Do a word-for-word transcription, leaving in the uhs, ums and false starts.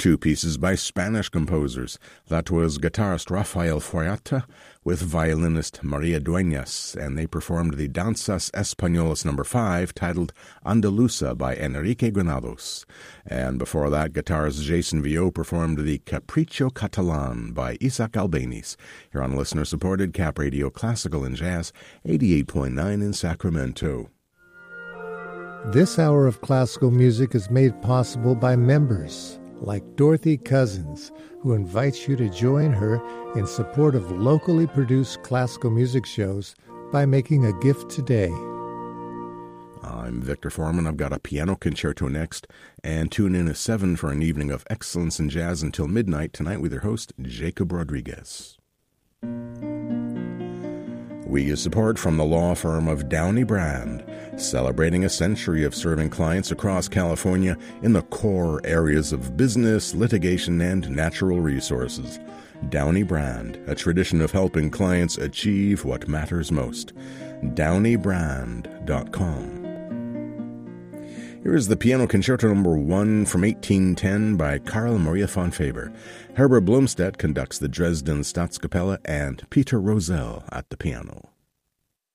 two pieces by Spanish composers. That was guitarist Rafael Foriata with violinist Maria Dueñas, and they performed the Danzas Españolas number five, titled Andaluza by Enrique Granados. And before that, guitarist Jason Vio performed the Capricho Catalan by Isaac Albéniz. Here on listener-supported Cap Radio Classical and Jazz, eighty-eight point nine in Sacramento. This hour of classical music is made possible by members like Dorothy Cousins, who invites you to join her in support of locally produced classical music shows by making a gift today. I'm Victor Foreman. I've got a piano concerto next, and tune in at seven for an evening of excellence in jazz until midnight tonight with your host, Jacob Rodriguez. We get support from the law firm of Downey Brand, celebrating a century of serving clients across California in the core areas of business, litigation, and natural resources. Downey Brand, a tradition of helping clients achieve what matters most. downey brand dot com. Here is the Piano Concerto number one from eighteen ten by Carl Maria von Faber. Herbert Blomstedt conducts the Dresden Staatskapelle and Peter Rosell at the piano.